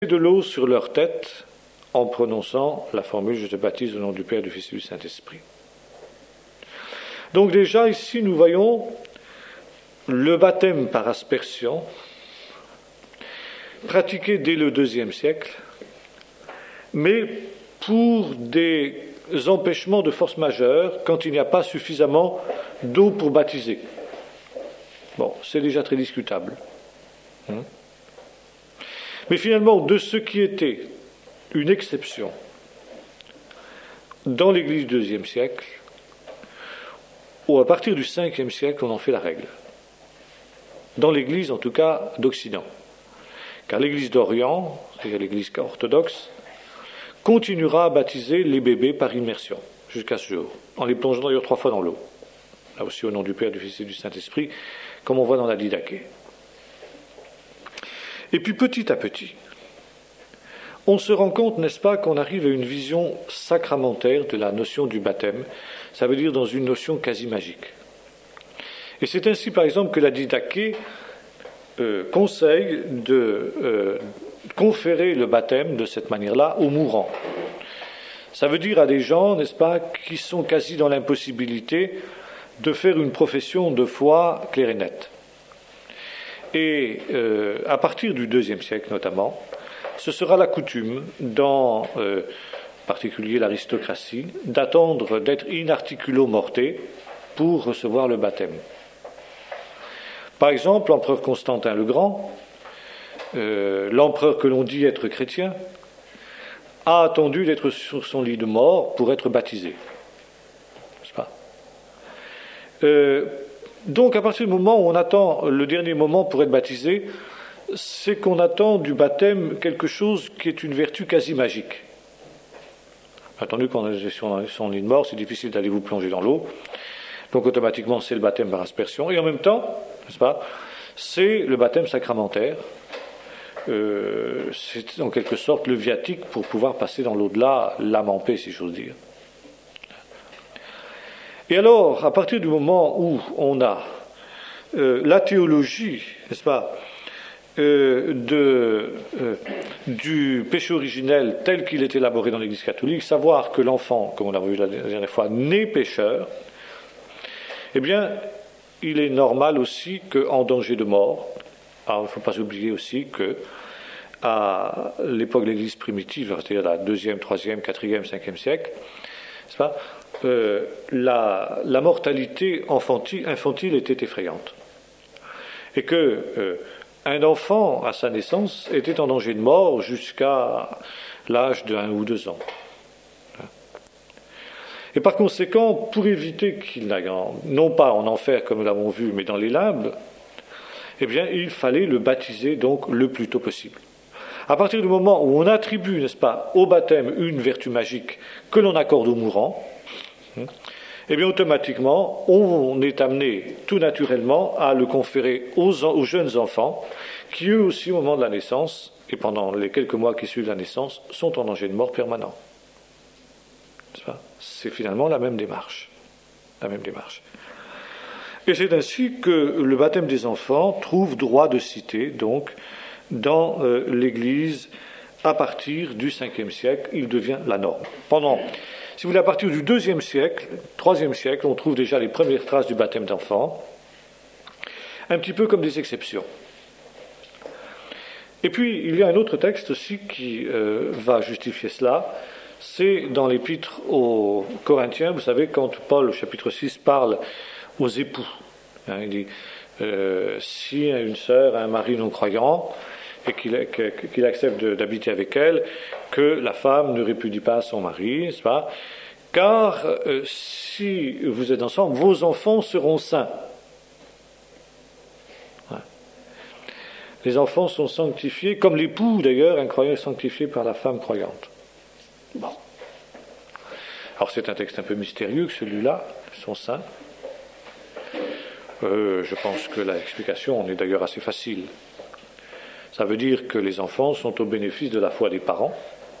de l'eau sur leur tête en prononçant la formule « Je te baptise au nom du Père, du Fils et du Saint-Esprit ». Donc déjà ici nous voyons le baptême par aspersion pratiqué dès le IIe siècle, mais pour des empêchements de force majeure quand il n'y a pas suffisamment d'eau pour baptiser. Bon, c'est déjà très discutable. Mais finalement, de ce qui était une exception dans l'Église du IIe siècle, ou à partir du Ve siècle, on en fait la règle. Dans l'Église, en tout cas, d'Occident. Car l'Église d'Orient, c'est-à-dire l'Église orthodoxe, continuera à baptiser les bébés par immersion, jusqu'à ce jour, en les plongeant d'ailleurs 3 fois dans l'eau. Là aussi au nom du Père, du Fils et du Saint-Esprit, comme on voit dans la Didaché. Et puis petit à petit, on se rend compte, n'est-ce pas, qu'on arrive à une vision sacramentaire de la notion du baptême, ça veut dire dans une notion quasi magique. Et c'est ainsi, par exemple, que la Didaché conseille de conférer le baptême de cette manière-là aux mourants. Ça veut dire à des gens, n'est-ce pas, qui sont quasi dans l'impossibilité de faire une profession de foi claire et nette. Et à partir du IIe siècle notamment, ce sera la coutume, dans en particulier l'aristocratie, d'attendre d'être in articulo morte pour recevoir le baptême. Par exemple, l'empereur Constantin le Grand, l'empereur que l'on dit être chrétien, a attendu d'être sur son lit de mort pour être baptisé. N'est-ce pas ? Donc, à partir du moment où on attend le dernier moment pour être baptisé, c'est qu'on attend du baptême quelque chose qui est une vertu quasi magique. Attendu qu'on est sur son lit de mort, c'est difficile d'aller vous plonger dans l'eau. Donc, automatiquement, c'est le baptême par aspersion. Et en même temps, n'est-ce pas, c'est le baptême sacramentaire. C'est en quelque sorte le viatique pour pouvoir passer dans l'au-delà, l'âme en paix, si j'ose dire. Et alors, à partir du moment où on a la théologie, n'est-ce pas, du péché originel tel qu'il est élaboré dans l'Église catholique, savoir que l'enfant, comme on l'a vu la dernière fois, naît pécheur, eh bien, il est normal aussi qu'en danger de mort, alors il ne faut pas oublier aussi que à l'époque de l'Église primitive, c'est-à-dire la 2e, 3e, 4e, 5e siècle, n'est-ce pas, la mortalité infantile était effrayante. Et que un enfant, à sa naissance, était en danger de mort jusqu'à l'âge de 1 ou 2 ans. Et par conséquent, pour éviter qu'il n'aille non pas en enfer, comme nous l'avons vu, mais dans les limbes, eh bien, il fallait le baptiser donc le plus tôt possible. À partir du moment où on attribue, n'est-ce pas, au baptême une vertu magique que l'on accorde aux mourants, eh bien, automatiquement, on est amené tout naturellement à le conférer aux jeunes enfants, qui eux aussi, au moment de la naissance, et pendant les quelques mois qui suivent la naissance, sont en danger de mort permanent. N'est-ce pas ? C'est finalement la même démarche. La même démarche. Et c'est ainsi que le baptême des enfants trouve droit de cité, donc, dans l'Église, à partir du Ve siècle, il devient la norme. Si vous voulez, à partir du IIe siècle, IIIe siècle, on trouve déjà les premières traces du baptême d'enfants, un petit peu comme des exceptions. Et puis, il y a un autre texte aussi qui va justifier cela, c'est dans l'épître aux Corinthiens, vous savez, quand Paul, au chapitre 6, parle aux époux. Il dit, si une sœur a un mari non-croyant, et qu'il accepte d'habiter avec elle, que la femme ne répudie pas son mari, n'est-ce pas ? Car si vous êtes ensemble, vos enfants seront saints. Ouais. Les enfants sont sanctifiés, comme l'époux d'ailleurs, un croyant est sanctifié par la femme croyante. Bon. Alors c'est un texte un peu mystérieux que celui-là, ils sont saints. Je pense que l'explication est d'ailleurs assez facile. Ça veut dire que les enfants sont au bénéfice de la foi des parents,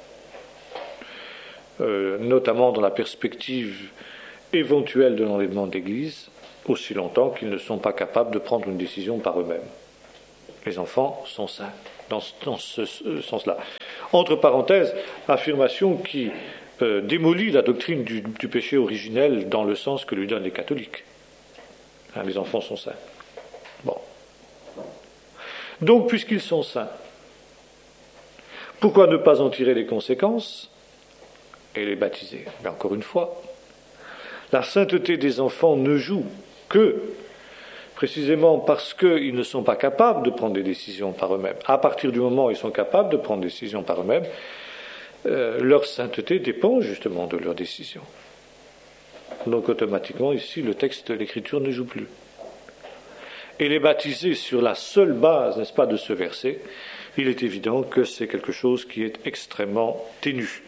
notamment dans la perspective éventuelle de l'enlèvement de l'Église, aussi longtemps qu'ils ne sont pas capables de prendre une décision par eux-mêmes. Les enfants sont saints. dans ce sens-là. Entre parenthèses, affirmation qui démolit la doctrine du péché originel dans le sens que lui donnent les catholiques. Hein, les enfants sont saints. Bon. Donc, puisqu'ils sont saints, pourquoi ne pas en tirer les conséquences et les baptiser? Mais encore une fois, la sainteté des enfants ne joue que précisément parce qu'ils ne sont pas capables de prendre des décisions par eux-mêmes. À partir du moment où ils sont capables de prendre des décisions par eux-mêmes, leur sainteté dépend justement de leurs décisions. Donc automatiquement, ici, le texte de l'Écriture ne joue plus. Et les baptiser sur la seule base, n'est-ce pas, de ce verset, il est évident que c'est quelque chose qui est extrêmement ténu.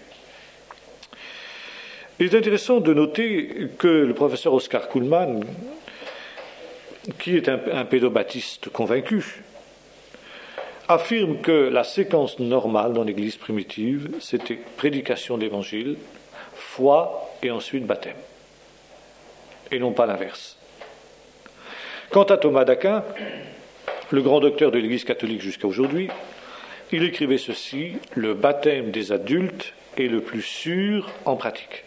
Il est intéressant de noter que le professeur Oscar Kuhlmann, qui est un pédobaptiste convaincu, affirme que la séquence normale dans l'Église primitive, c'était prédication de l'Évangile, foi et ensuite baptême, et non pas l'inverse. Quant à Thomas d'Aquin, le grand docteur de l'Église catholique jusqu'à aujourd'hui, il écrivait ceci: le baptême des adultes est le plus sûr en pratique.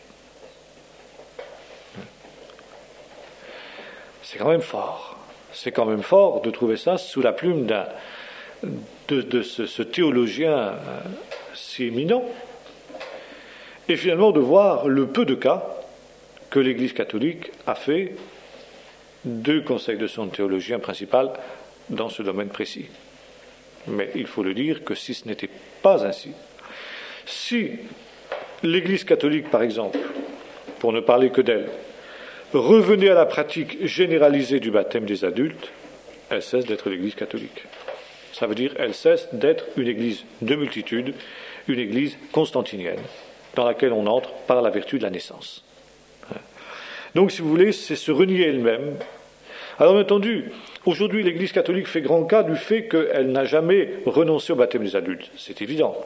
C'est quand même fort. C'est quand même fort de trouver ça sous la plume de ce théologien si éminent, et finalement de voir le peu de cas que l'Église catholique a fait de conseils de son théologien principal dans ce domaine précis. Mais il faut le dire que si ce n'était pas ainsi, si l'Église catholique, par exemple, pour ne parler que d'elle, revenait à la pratique généralisée du baptême des adultes, elle cesse d'être l'Église catholique. Ça veut dire qu'elle cesse d'être une Église de multitude, une Église constantinienne, dans laquelle on entre par la vertu de la naissance. Donc, si vous voulez, c'est se renier elle-même. Alors, bien entendu, aujourd'hui, l'Église catholique fait grand cas du fait qu'elle n'a jamais renoncé au baptême des adultes. C'est évident.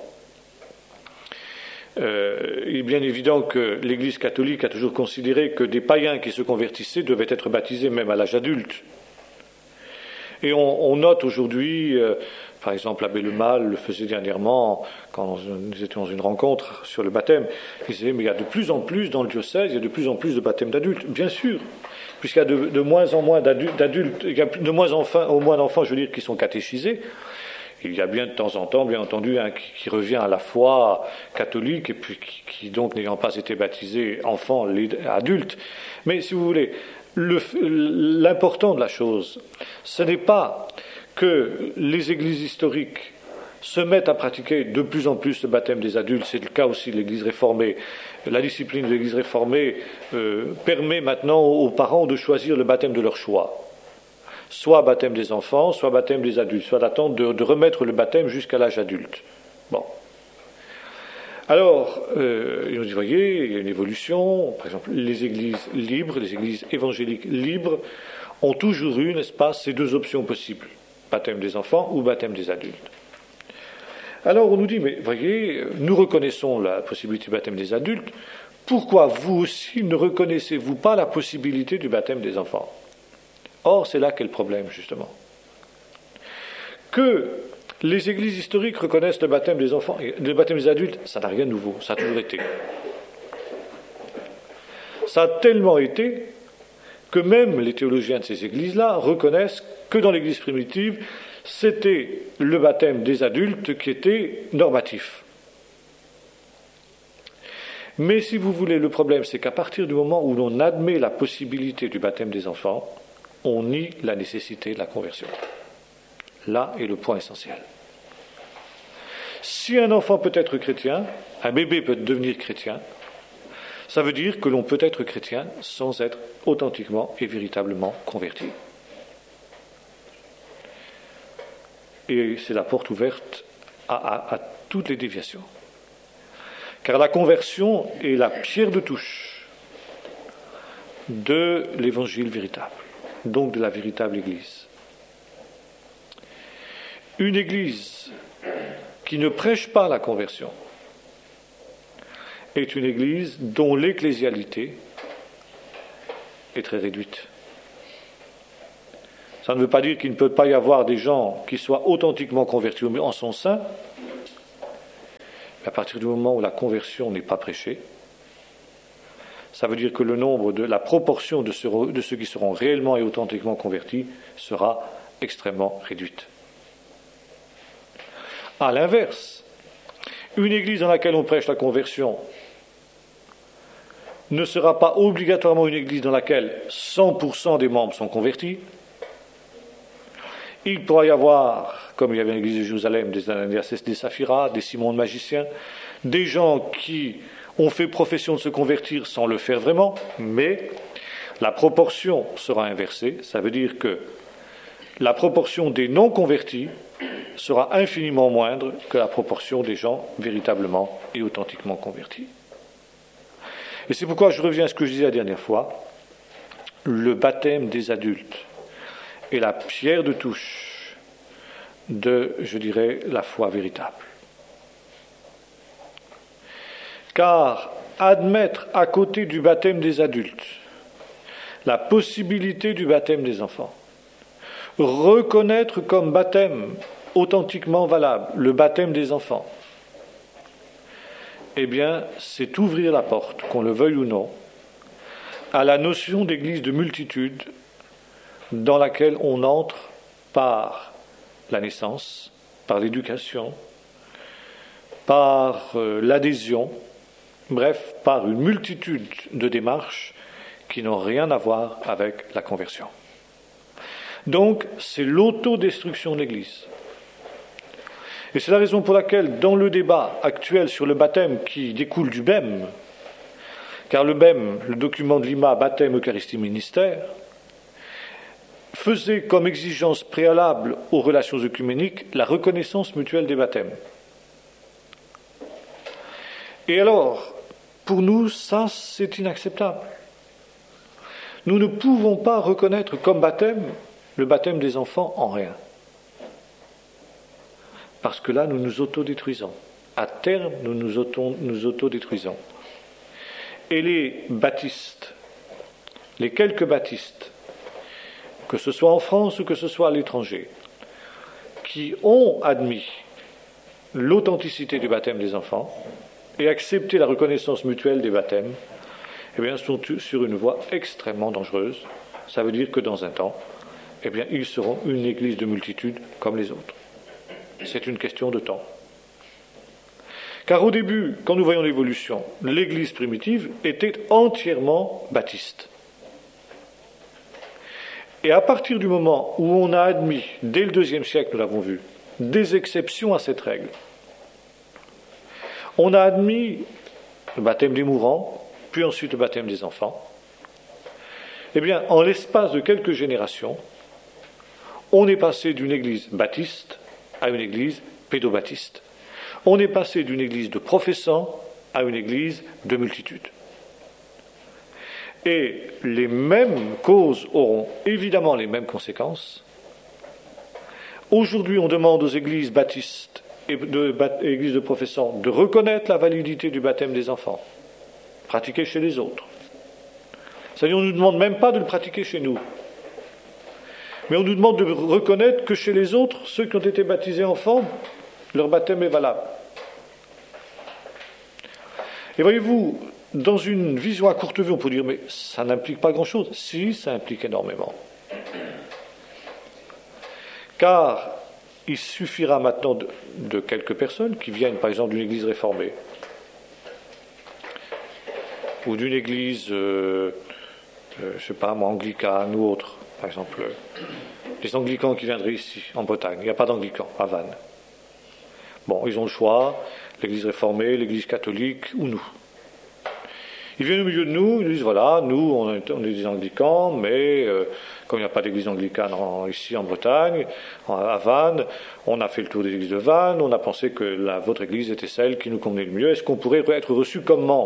Il est bien évident que l'Église catholique a toujours considéré que des païens qui se convertissaient devaient être baptisés même à l'âge adulte. Et on note aujourd'hui, par exemple l'abbé Le Mal le faisait dernièrement quand nous étions dans une rencontre sur le baptême, il disait mais il y a de plus en plus dans le diocèse, il y a de plus en plus de baptêmes d'adultes, bien sûr, puisqu'il y a de moins en moins d'adultes, il y a de moins en moins d'enfants, je veux dire, qui sont catéchisés. Il y a bien de temps en temps, bien entendu, un qui revient à la foi catholique et puis qui donc n'ayant pas été baptisé enfant, adulte. Mais si vous voulez, l'important de la chose, ce n'est pas que les églises historiques se mettent à pratiquer de plus en plus le baptême des adultes. C'est le cas aussi de l'Église réformée. La discipline de l'Église réformée permet maintenant aux parents de choisir le baptême de leur choix. Soit baptême des enfants, soit baptême des adultes, soit d'attendre de remettre le baptême jusqu'à l'âge adulte. Bon. Alors, vous voyez, il y a une évolution. Par exemple, les églises libres, les églises évangéliques libres, ont toujours eu, n'est-ce pas, ces deux options possibles, baptême des enfants ou baptême des adultes. Alors, on nous dit, mais voyez, nous reconnaissons la possibilité du baptême des adultes, pourquoi vous aussi ne reconnaissez-vous pas la possibilité du baptême des enfants ? Or, c'est là qu'est le problème, justement. Que les églises historiques reconnaissent le baptême des enfants, le baptême des adultes, ça n'a rien de nouveau, ça a toujours été. Ça a tellement été que même les théologiens de ces églises-là reconnaissent que dans l'église primitive, c'était le baptême des adultes qui était normatif. Mais si vous voulez, le problème, c'est qu'à partir du moment où l'on admet la possibilité du baptême des enfants, on nie la nécessité de la conversion. Là est le point essentiel. Si un enfant peut être chrétien, un bébé peut devenir chrétien, ça veut dire que l'on peut être chrétien sans être authentiquement et véritablement converti. Et c'est la porte ouverte à toutes les déviations. Car la conversion est la pierre de touche de l'évangile véritable, donc de la véritable Église. Une Église qui ne prêche pas la conversion est une Église dont l'ecclésialité est très réduite. Ça ne veut pas dire qu'il ne peut pas y avoir des gens qui soient authentiquement convertis en son sein. Mais à partir du moment où la conversion n'est pas prêchée, ça veut dire que la proportion de ceux qui seront réellement et authentiquement convertis sera extrêmement réduite. À l'inverse, une église dans laquelle on prêche la conversion ne sera pas obligatoirement une église dans laquelle 100% des membres sont convertis. Il pourra y avoir, comme il y avait l'église de Jérusalem, des Ananias, des Saphira, des Simons de magiciens, des gens qui ont fait profession de se convertir sans le faire vraiment, mais la proportion sera inversée. Ça veut dire que la proportion des non-convertis sera infiniment moindre que la proportion des gens véritablement et authentiquement convertis. Et c'est pourquoi je reviens à ce que je disais la dernière fois, le baptême des adultes est la pierre de touche de, je dirais, la foi véritable. Car admettre à côté du baptême des adultes la possibilité du baptême des enfants, reconnaître comme baptême authentiquement valable le baptême des enfants, eh bien, c'est ouvrir la porte, qu'on le veuille ou non, à la notion d'église de multitude dans laquelle on entre par la naissance, par l'éducation, par l'adhésion, bref, par une multitude de démarches qui n'ont rien à voir avec la conversion. Donc, c'est l'autodestruction de l'Église. Et c'est la raison pour laquelle, dans le débat actuel sur le baptême qui découle du BEM, car le BEM, le document de Lima, baptême, Eucharistie, ministère, faisait comme exigence préalable aux relations œcuméniques la reconnaissance mutuelle des baptêmes. Et alors, pour nous, ça, c'est inacceptable. Nous ne pouvons pas reconnaître comme baptême le baptême des enfants en rien. Parce que là, nous nous autodétruisons. À terme, nous nous autodétruisons. Et les baptistes, les quelques baptistes, que ce soit en France ou que ce soit à l'étranger, qui ont admis l'authenticité du baptême des enfants et accepté la reconnaissance mutuelle des baptêmes, eh bien, sont sur une voie extrêmement dangereuse. Ça veut dire que dans un temps, eh bien, ils seront une église de multitude comme les autres. C'est une question de temps. Car au début, quand nous voyons l'évolution, l'église primitive était entièrement baptiste. Et à partir du moment où on a admis, dès le IIe siècle, nous l'avons vu, des exceptions à cette règle, on a admis le baptême des mourants, puis ensuite le baptême des enfants, eh bien, en l'espace de quelques générations, on est passé d'une église baptiste à une église pédobaptiste. On est passé d'une église de professants à une église de multitude. Et les mêmes causes auront évidemment les mêmes conséquences. Aujourd'hui, on demande aux églises baptistes et églises de professants de reconnaître la validité du baptême des enfants, pratiqué chez les autres. C'est-à-dire, on ne nous demande même pas de le pratiquer chez nous. Mais on nous demande de reconnaître que chez les autres, ceux qui ont été baptisés enfants, leur baptême est valable. Et voyez-vous, dans une vision à courte vue, on peut dire, mais ça n'implique pas grand-chose. Si, ça implique énormément. Car il suffira maintenant de quelques personnes qui viennent, par exemple, d'une église réformée, ou d'une église, je ne sais pas moi, anglicane ou autre. Par exemple, les anglicans qui viendraient ici, en Bretagne. Il n'y a pas d'anglicans à Vannes. Bon, ils ont le choix, l'église réformée, l'église catholique ou nous. Ils viennent au milieu de nous, ils nous disent, voilà, nous, on est des anglicans, mais comme il n'y a pas d'église anglicane ici en Bretagne, à Vannes, on a fait le tour des églises de Vannes, on a pensé que votre église était celle qui nous convenait le mieux. Est-ce qu'on pourrait être reçu comme membre ?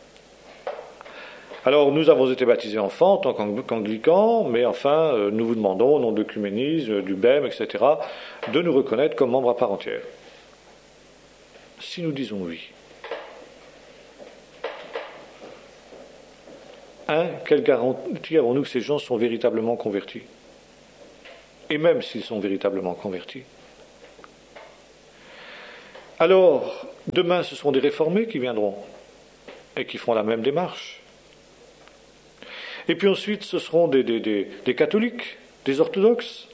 Alors, nous avons été baptisés enfants en tant qu'anglicans, mais enfin, nous vous demandons, au nom de l'œcuménisme, du BEM, etc., de nous reconnaître comme membres à part entière. Si nous disons oui, quelle garantie avons-nous que ces gens sont véritablement convertis ? et même s'ils sont véritablement convertis. Alors, demain, ce seront des réformés qui viendront et qui feront la même démarche. Et puis ensuite, ce seront des catholiques, des orthodoxes,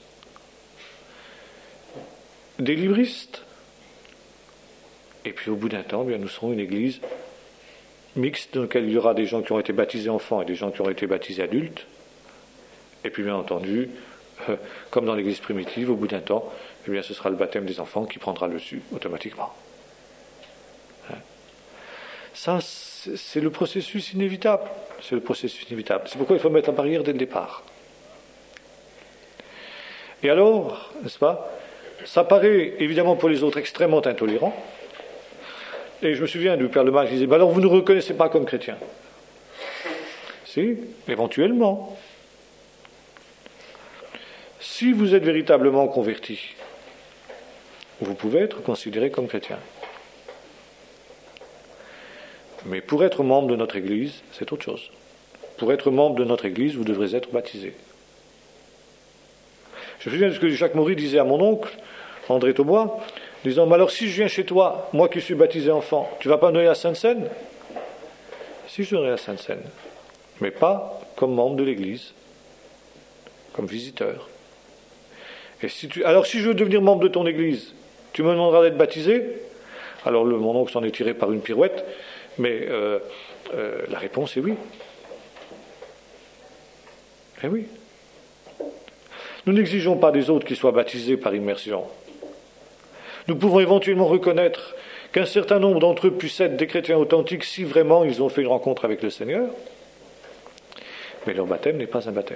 des libristes. Et puis au bout d'un temps, bien, nous serons une église mixte dans laquelle il y aura des gens qui ont été baptisés enfants et des gens qui ont été baptisés adultes. Et puis bien entendu, comme dans l'église primitive, au bout d'un temps, eh bien, ce sera le baptême des enfants qui prendra le dessus automatiquement. Ça, c'est le processus inévitable. C'est le processus inévitable. C'est pourquoi il faut mettre la barrière dès le départ. Et alors, n'est-ce pas, ça paraît évidemment pour les autres extrêmement intolérant. Et je me souviens du Père Lemaire qui disait, alors vous ne reconnaissez pas comme chrétien. Si, éventuellement. Si vous êtes véritablement converti, vous pouvez être considéré comme chrétien. Mais pour être membre de notre Église, c'est autre chose. Pour être membre de notre Église, vous devrez être baptisé. Je me souviens de ce que Jacques Maury disait à mon oncle, André Taubois, disant, mais alors si je viens chez toi, moi qui suis baptisé enfant, tu ne vas pas me donner la Sainte Seine? Si, je donnerai la Sainte Seine, mais pas comme membre de l'Église, comme visiteur. Et alors si je veux devenir membre de ton Église, tu me demanderas d'être baptisé? Alors mon oncle s'en est tiré par une pirouette, mais la réponse est oui. Eh oui. Nous n'exigeons pas des autres qu'ils soient baptisés par immersion. Nous pouvons éventuellement reconnaître qu'un certain nombre d'entre eux puissent être des chrétiens authentiques si vraiment ils ont fait une rencontre avec le Seigneur, mais leur baptême n'est pas un baptême.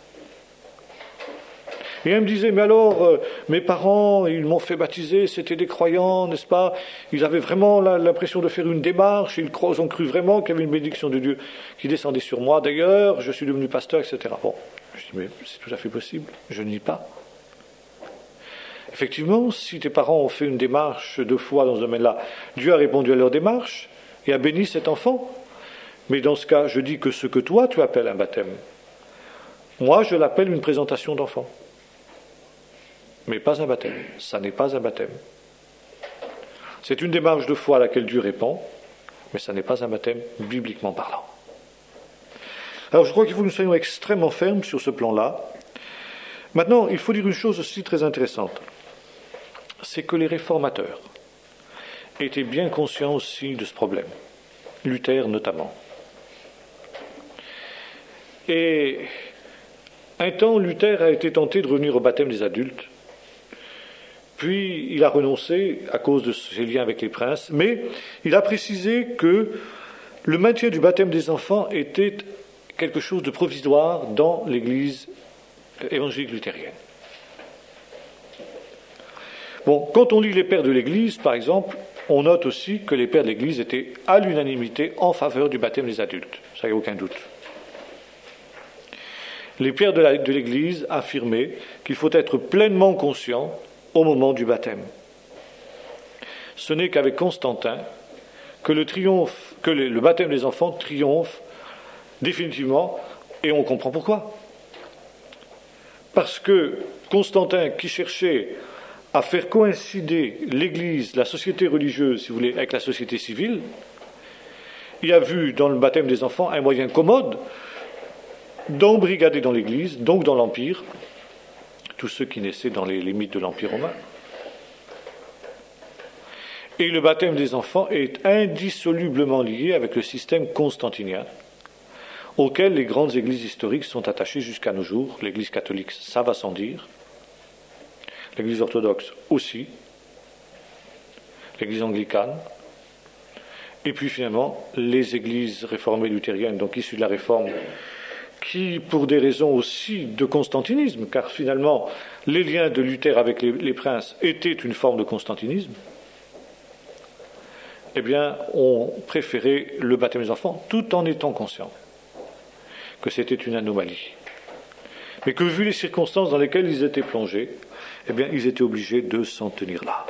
Et elle me disait, mais alors, mes parents, ils m'ont fait baptiser, c'était des croyants, n'est-ce pas? Ils avaient vraiment l'impression de faire une démarche, ils ont cru vraiment qu'il y avait une bénédiction de Dieu qui descendait sur moi. D'ailleurs, je suis devenu pasteur, etc. Bon, je dis, mais c'est tout à fait possible, je ne nie pas. Effectivement, si tes parents ont fait une démarche de foi dans ce domaine-là, Dieu a répondu à leur démarche et a béni cet enfant. Mais dans ce cas, je dis que ce que toi, tu appelles un baptême, moi, je l'appelle une présentation d'enfant. Mais pas un baptême. Ça n'est pas un baptême. C'est une démarche de foi à laquelle Dieu répond, mais ça n'est pas un baptême bibliquement parlant. Alors je crois qu'il faut que nous soyons extrêmement fermes sur ce plan-là. Maintenant, il faut dire une chose aussi très intéressante. C'est que les réformateurs étaient bien conscients aussi de ce problème. Luther notamment. Et un temps, Luther a été tenté de revenir au baptême des adultes. Puis il a renoncé à cause de ses liens avec les princes, mais il a précisé que le maintien du baptême des enfants était quelque chose de provisoire dans l'Église évangélique luthérienne. Bon, quand on lit les pères de l'Église, par exemple, on note aussi que les pères de l'Église étaient à l'unanimité en faveur du baptême des adultes. Ça, il n'y a aucun doute. Les pères de l'Église affirmaient qu'il faut être pleinement conscient au moment du baptême. Ce n'est qu'avec Constantin que le baptême des enfants triomphe définitivement, et on comprend pourquoi. Parce que Constantin, qui cherchait à faire coïncider l'Église, la société religieuse, si vous voulez, avec la société civile, il a vu dans le baptême des enfants un moyen commode d'embrigader dans l'Église, donc dans l'Empire, tous ceux qui naissaient dans les limites de l'Empire romain. Et le baptême des enfants est indissolublement lié avec le système constantinien, auquel les grandes églises historiques sont attachées jusqu'à nos jours. L'Église catholique, ça va sans dire. L'Église orthodoxe aussi. L'Église anglicane. Et puis finalement, les églises réformées luthériennes, donc issues de la Réforme, qui, pour des raisons aussi de constantinisme, car finalement, les liens de Luther avec les princes étaient une forme de constantinisme, eh bien, ont préféré le baptême des enfants, tout en étant conscients que c'était une anomalie. Mais que, vu les circonstances dans lesquelles ils étaient plongés, eh bien, ils étaient obligés de s'en tenir là.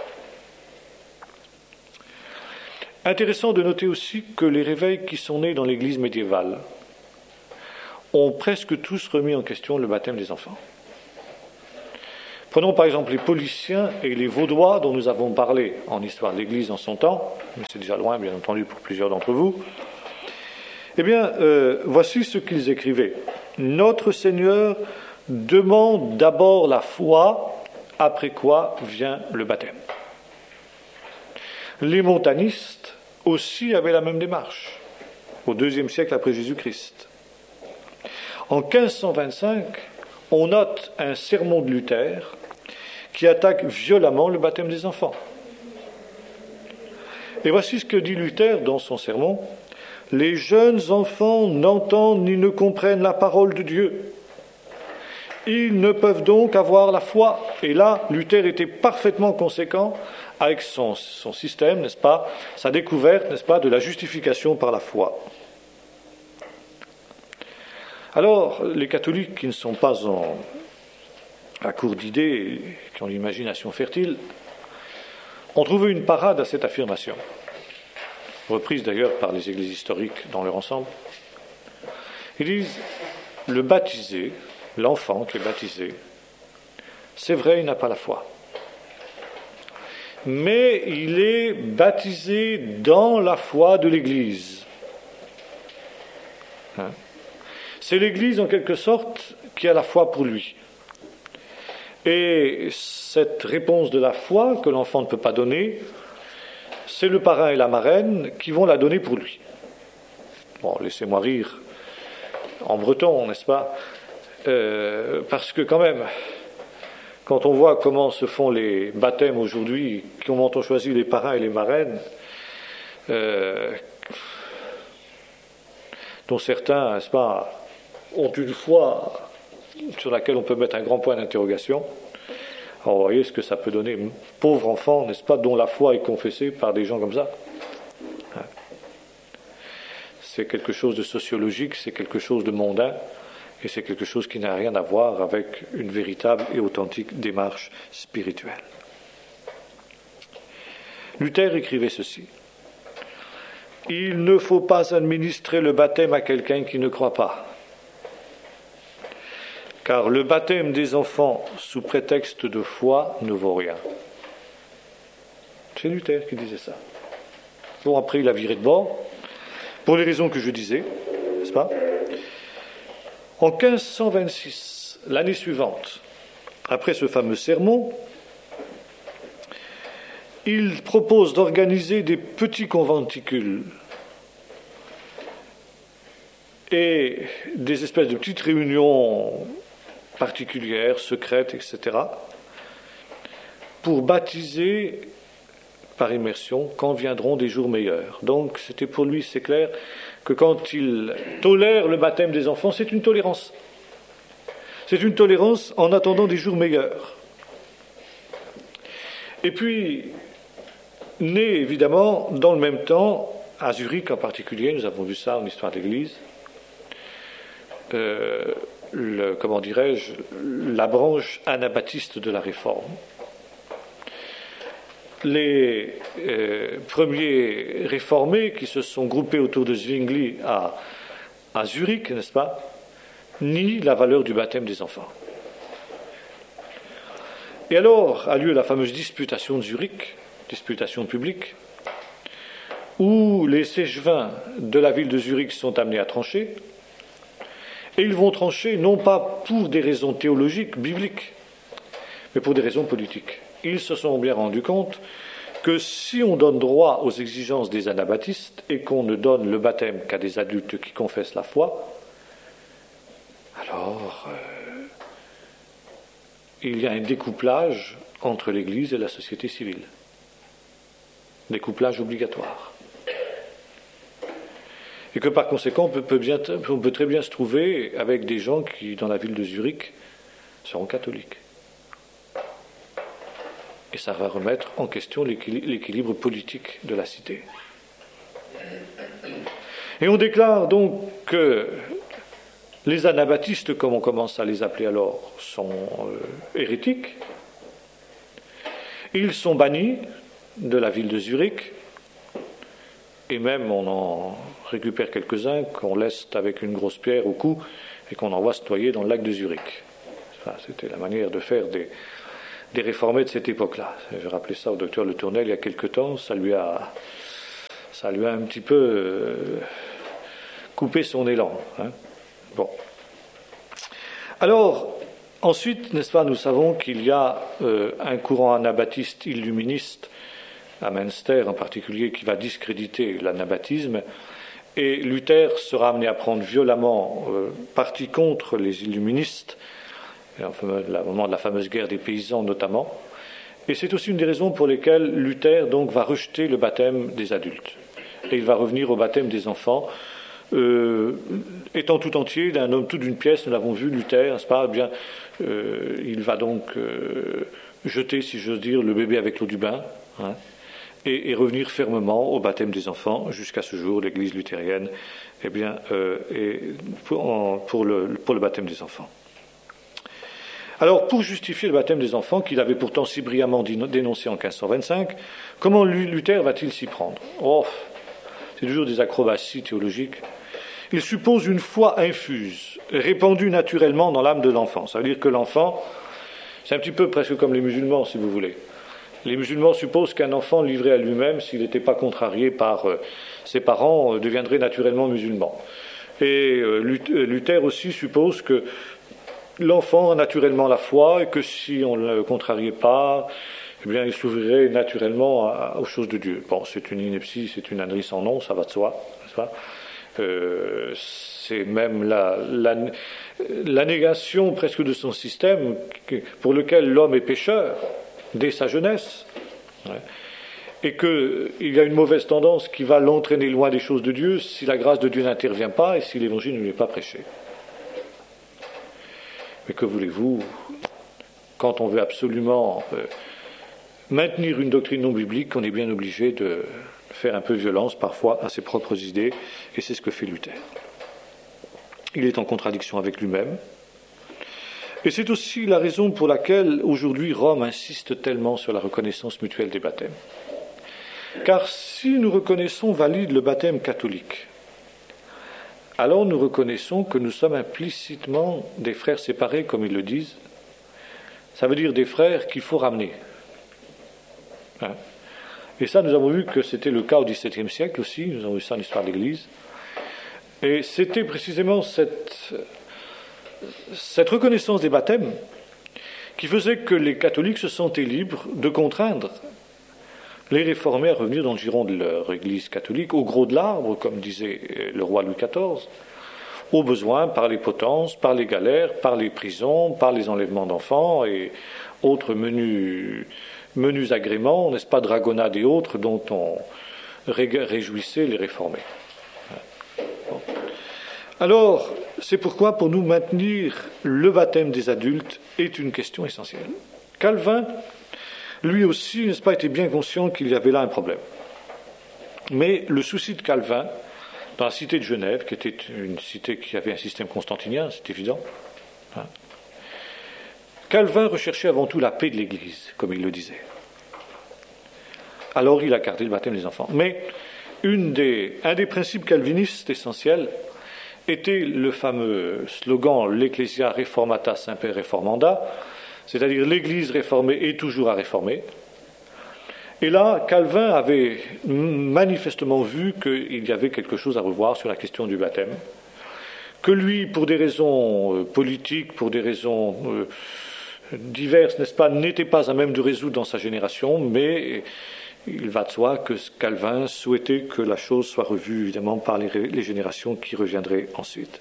Intéressant de noter aussi que les réveils qui sont nés dans l'Église médiévale ont presque tous remis en question le baptême des enfants. Prenons par exemple les Pauliciens et les Vaudois dont nous avons parlé en histoire de l'Église en son temps, mais c'est déjà loin bien entendu pour plusieurs d'entre vous. Eh bien, voici ce qu'ils écrivaient. Notre Seigneur demande d'abord la foi, après quoi vient le baptême. Les montanistes aussi avaient la même démarche, au IIe siècle après Jésus-Christ. En 1525, on note un sermon de Luther qui attaque violemment le baptême des enfants. Et voici ce que dit Luther dans son sermon. « Les jeunes enfants n'entendent ni ne comprennent la parole de Dieu. Ils ne peuvent donc avoir la foi. » Et là, Luther était parfaitement conséquent avec son système, n'est-ce pas, sa découverte, n'est-ce pas, de la justification par la foi. Alors, les catholiques qui ne sont pas à court d'idées, qui ont l'imagination fertile, ont trouvé une parade à cette affirmation, reprise d'ailleurs par les églises historiques dans leur ensemble. Ils disent, le baptisé, l'enfant qui est baptisé, c'est vrai, il n'a pas la foi. Mais il est baptisé dans la foi de l'Église. C'est l'Église, en quelque sorte, qui a la foi pour lui. Et cette réponse de la foi que l'enfant ne peut pas donner, c'est le parrain et la marraine qui vont la donner pour lui. Bon, laissez-moi rire en breton, n'est-ce pas ? Parce que quand même, quand on voit comment se font les baptêmes aujourd'hui, comment on choisit les parrains et les marraines, dont certains, n'est-ce pas, ont une foi sur laquelle on peut mettre un grand point d'interrogation. Alors, vous voyez ce que ça peut donner. Pauvre enfant, n'est-ce pas, dont la foi est confessée par des gens comme ça. C'est quelque chose de sociologique, c'est quelque chose de mondain, et c'est quelque chose qui n'a rien à voir avec une véritable et authentique démarche spirituelle. Luther écrivait ceci. « Il ne faut pas administrer le baptême à quelqu'un qui ne croit pas. Car le baptême des enfants sous prétexte de foi ne vaut rien. » C'est Luther qui disait ça. Bon, après, il a viré de bord, pour les raisons que je disais, n'est-ce pas ? En 1526, l'année suivante, après ce fameux sermon, il propose d'organiser des petits conventicules et des espèces de petites réunions particulières, secrètes, etc., pour baptiser par immersion quand viendront des jours meilleurs. Donc, c'était pour lui, c'est clair, que quand il tolère le baptême des enfants, c'est une tolérance. C'est une tolérance en attendant des jours meilleurs. Et puis, naît évidemment, dans le même temps, à Zurich en particulier, nous avons vu ça en histoire d'Église, la branche anabaptiste de la Réforme. Les premiers réformés qui se sont groupés autour de Zwingli à Zurich, n'est-ce pas, nient la valeur du baptême des enfants. Et alors a lieu la fameuse disputation de Zurich, disputation publique, où les séchevins de la ville de Zurich sont amenés à trancher, et ils vont trancher non pas pour des raisons théologiques, bibliques, mais pour des raisons politiques. Ils se sont bien rendus compte que si on donne droit aux exigences des anabaptistes et qu'on ne donne le baptême qu'à des adultes qui confessent la foi, alors il y a un découplage entre l'Église et la société civile. Découplage obligatoire. Et que par conséquent, on peut très bien se trouver avec des gens qui, dans la ville de Zurich, seront catholiques. Et ça va remettre en question l'équilibre politique de la cité. Et on déclare donc que les anabaptistes, comme on commence à les appeler alors, sont hérétiques. Ils sont bannis de la ville de Zurich, et même on en récupère quelques-uns qu'on laisse avec une grosse pierre au cou et qu'on envoie se noyer dans le lac de Zurich. Enfin, c'était la manière de faire des réformés de cette époque-là. J'ai rappelé ça au docteur Le Tournel il y a quelque temps, ça lui a un petit peu coupé son élan. Hein. Bon. Alors, ensuite, n'est-ce pas, nous savons qu'il y a un courant anabaptiste illuministe, à Münster en particulier, qui va discréditer l'anabaptisme, et Luther sera amené à prendre violemment parti contre les illuministes, au moment de la fameuse guerre des paysans notamment, et c'est aussi une des raisons pour lesquelles Luther donc va rejeter le baptême des adultes, et il va revenir au baptême des enfants, étant tout entier, d'un homme tout d'une pièce, nous l'avons vu, Luther, n'est-ce pas, eh bien, il va donc jeter, si j'ose dire, le bébé avec l'eau du bain, hein, et revenir fermement au baptême des enfants, jusqu'à ce jour, l'Église luthérienne, eh bien, pour le baptême des enfants. Alors, pour justifier le baptême des enfants, qu'il avait pourtant si brillamment dénoncé en 1525, comment Luther va-t-il s'y prendre ? Oh, c'est toujours des acrobaties théologiques. Il suppose une foi infuse, répandue naturellement dans l'âme de l'enfant. Ça veut dire que l'enfant, c'est un petit peu presque comme les musulmans, si vous voulez. Les musulmans supposent qu'un enfant livré à lui-même, s'il n'était pas contrarié par ses parents, deviendrait naturellement musulman. Et Luther aussi suppose que l'enfant a naturellement la foi et que si on ne le contrariait pas, eh bien, il s'ouvrirait naturellement aux choses de Dieu. Bon, c'est une ineptie, c'est une ânerie sans nom, ça va de soi, n'est-ce pas ? C'est même la négation presque de son système pour lequel l'homme est pécheur dès sa jeunesse, ouais, et qu'il y a une mauvaise tendance qui va l'entraîner loin des choses de Dieu si la grâce de Dieu n'intervient pas et si l'évangile ne lui est pas prêché. Mais que voulez-vous, quand on veut absolument maintenir une doctrine non biblique, on est bien obligé de faire un peu violence parfois à ses propres idées, et c'est ce que fait Luther. Il est en contradiction avec lui-même, et c'est aussi la raison pour laquelle aujourd'hui Rome insiste tellement sur la reconnaissance mutuelle des baptêmes. Car si nous reconnaissons valide le baptême catholique, alors nous reconnaissons que nous sommes implicitement des frères séparés, comme ils le disent. Ça veut dire des frères qu'il faut ramener. Hein? Et ça, nous avons vu que c'était le cas au XVIIe siècle aussi, nous avons vu ça en histoire de l'Église. Et c'était précisément cette reconnaissance des baptêmes qui faisait que les catholiques se sentaient libres de contraindre les réformés à revenir dans le giron de leur Église catholique, au gros de l'arbre, comme disait le roi Louis XIV, au besoin par les potences, par les galères, par les prisons, par les enlèvements d'enfants et autres menus agréments, n'est-ce pas, dragonnades et autres, dont on réjouissait les réformés. Bon. Alors, c'est pourquoi, pour nous maintenir le baptême des adultes est une question essentielle. Calvin, lui aussi, n'est-ce pas, était bien conscient qu'il y avait là un problème. Mais le souci de Calvin, dans la cité de Genève, qui était une cité qui avait un système constantinien, c'est évident, hein, Calvin recherchait avant tout la paix de l'Église, comme il le disait. Alors il a gardé le baptême des enfants. Mais un des principes calvinistes essentiels était le fameux slogan « L'Ecclesia reformata semper reformanda », c'est-à-dire l'Église réformée est toujours à réformer. Et là, Calvin avait manifestement vu qu'il y avait quelque chose à revoir sur la question du baptême, que lui, pour des raisons politiques, pour des raisons diverses, n'est-ce pas, n'était pas à même de résoudre dans sa génération, mais il va de soi que Calvin souhaitait que la chose soit revue, évidemment, par les générations qui reviendraient ensuite.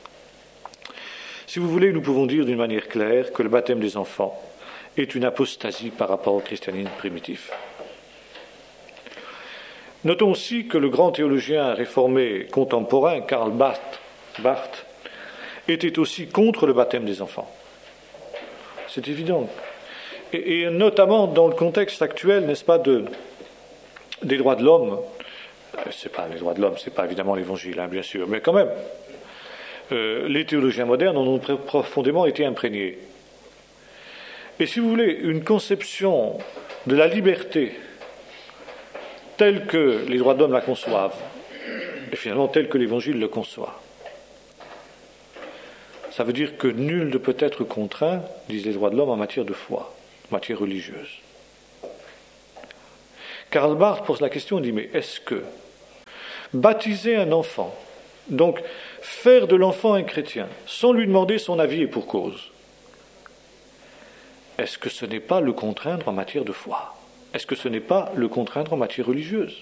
Si vous voulez, nous pouvons dire d'une manière claire que le baptême des enfants est une apostasie par rapport au christianisme primitif. Notons aussi que le grand théologien réformé contemporain, Karl Barth, était aussi contre le baptême des enfants. C'est évident. Et notamment dans le contexte actuel, n'est-ce pas, des droits de l'homme. C'est pas les droits de l'homme, c'est pas évidemment l'évangile, hein, bien sûr, mais quand même, les théologiens modernes en ont profondément été imprégnés. Et si vous voulez, une conception de la liberté telle que les droits de l'homme la conçoivent, et finalement telle que l'Évangile le conçoit, ça veut dire que nul ne peut être contraint, disent les droits de l'homme, en matière de foi. matière religieuse. Karl Barth pose la question, il dit, mais est-ce que baptiser un enfant, donc faire de l'enfant un chrétien, sans lui demander son avis et pour cause, est-ce que ce n'est pas le contraindre en matière de foi? Est-ce que ce n'est pas le contraindre en matière religieuse?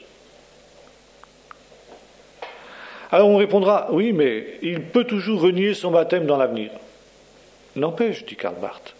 Alors on répondra, oui, mais il peut toujours renier son baptême dans l'avenir. N'empêche, dit Karl Barth,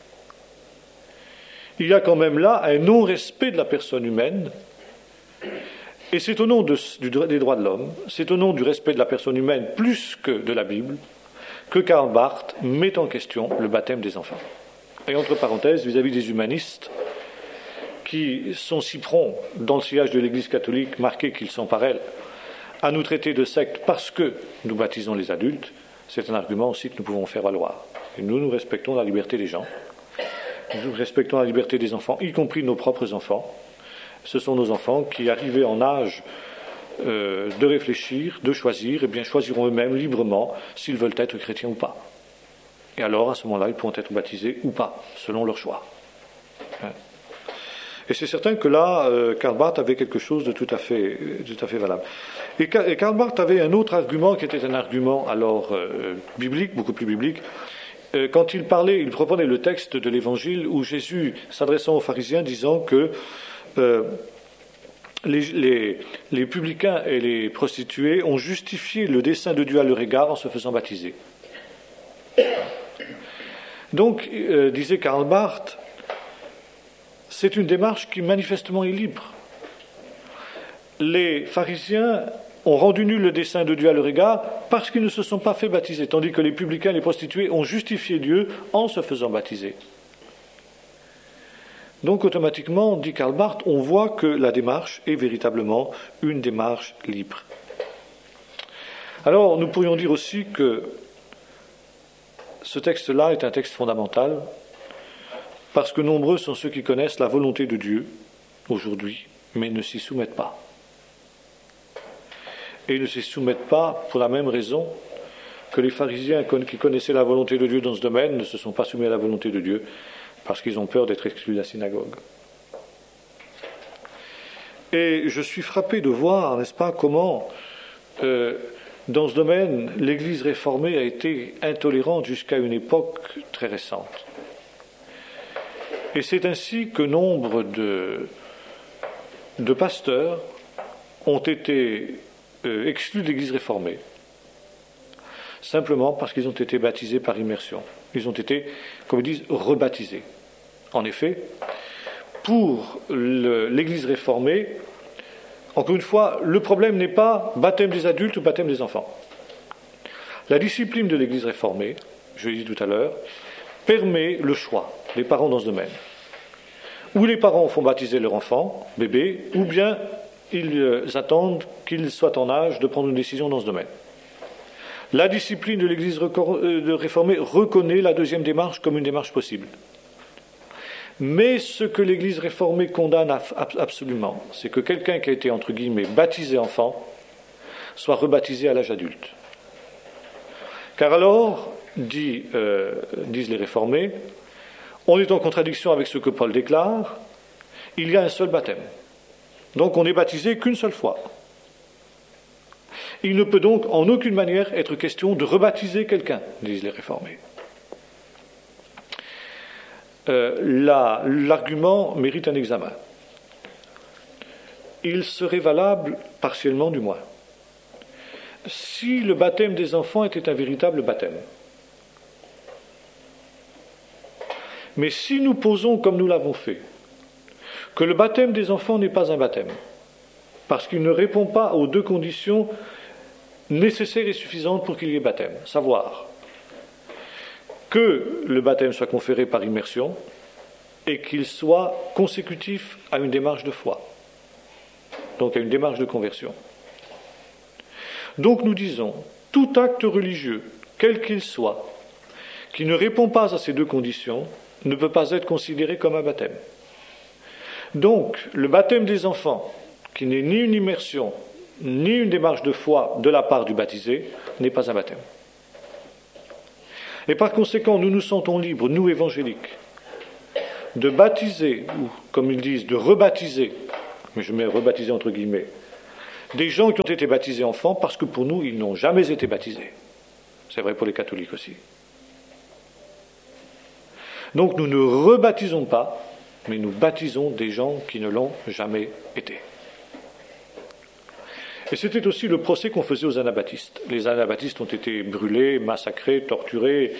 il y a quand même là un non-respect de la personne humaine, et c'est au nom des droits de l'homme, c'est au nom du respect de la personne humaine plus que de la Bible, que Karl Barth met en question le baptême des enfants. Et entre parenthèses, vis-à-vis des humanistes, qui sont si prompts, dans le sillage de l'Église catholique, marqués qu'ils sont par elle, à nous traiter de secte parce que nous baptisons les adultes, c'est un argument aussi que nous pouvons faire valoir. Et nous respectons la liberté des gens, nous respectons la liberté des enfants, y compris nos propres enfants. Ce sont nos enfants qui, arrivés en âge de réfléchir, de choisir, eh bien choisiront eux-mêmes librement s'ils veulent être chrétiens ou pas. Et alors, à ce moment-là, ils pourront être baptisés ou pas, selon leur choix. Et c'est certain que là, Karl Barth avait quelque chose de tout à fait valable. Et Karl Barth avait un autre argument qui était un argument alors biblique, beaucoup plus biblique. Quand il proposait le texte de l'Évangile où Jésus, s'adressant aux pharisiens, disant que les publicains et les prostituées ont justifié le dessein de Dieu à leur égard en se faisant baptiser. Donc, disait Karl Barth, c'est une démarche qui manifestement est libre. Les pharisiens ont rendu nul le dessein de Dieu à leur égard parce qu'ils ne se sont pas fait baptiser, tandis que les publicains et les prostituées ont justifié Dieu en se faisant baptiser. Donc automatiquement, dit Karl Barth, on voit que la démarche est véritablement une démarche libre. Alors nous pourrions dire aussi que ce texte-là est un texte fondamental parce que nombreux sont ceux qui connaissent la volonté de Dieu aujourd'hui, mais ne s'y soumettent pas. Et ils ne s'y soumettent pas pour la même raison que les pharisiens qui connaissaient la volonté de Dieu dans ce domaine ne se sont pas soumis à la volonté de Dieu parce qu'ils ont peur d'être exclus de la synagogue. Et je suis frappé de voir, n'est-ce pas, comment dans ce domaine l'Église réformée a été intolérante jusqu'à une époque très récente. Et c'est ainsi que nombre de pasteurs ont été exclus de l'Église réformée, simplement parce qu'ils ont été baptisés par immersion. Ils ont été, comme ils disent, rebaptisés. En effet, pour l'Église réformée, encore une fois, le problème n'est pas baptême des adultes ou baptême des enfants. La discipline de l'Église réformée, je l'ai dit tout à l'heure, permet le choix des parents dans ce domaine. Ou les parents font baptiser leur enfant, bébé, ou bien ils attendent qu'ils soient en âge de prendre une décision dans ce domaine. La discipline de l'Église réformée reconnaît la deuxième démarche comme une démarche possible. Mais ce que l'Église réformée condamne absolument, c'est que quelqu'un qui a été, entre guillemets, baptisé enfant, soit rebaptisé à l'âge adulte. Car alors, disent les réformés, on est en contradiction avec ce que Paul déclare, il y a un seul baptême. Donc on n'est baptisé qu'une seule fois. Il ne peut donc en aucune manière être question de rebaptiser quelqu'un, disent les réformés. L'argument mérite un examen. Il serait valable, partiellement du moins, si le baptême des enfants était un véritable baptême. Mais si nous posons, comme nous l'avons fait, que le baptême des enfants n'est pas un baptême, parce qu'il ne répond pas aux deux conditions nécessaires et suffisantes pour qu'il y ait baptême, savoir que le baptême soit conféré par immersion et qu'il soit consécutif à une démarche de foi, donc à une démarche de conversion. Donc nous disons, tout acte religieux, quel qu'il soit, qui ne répond pas à ces deux conditions, ne peut pas être considéré comme un baptême. Donc, le baptême des enfants, qui n'est ni une immersion, ni une démarche de foi de la part du baptisé, n'est pas un baptême. Et par conséquent, nous nous sentons libres, nous évangéliques, de baptiser, ou comme ils disent, de rebaptiser, mais je mets rebaptiser entre guillemets, des gens qui ont été baptisés enfants, parce que pour nous, ils n'ont jamais été baptisés. C'est vrai pour les catholiques aussi. Donc nous ne rebaptisons pas, mais nous baptisons des gens qui ne l'ont jamais été. Et c'était aussi le procès qu'on faisait aux anabaptistes. Les anabaptistes ont été brûlés, massacrés, torturés,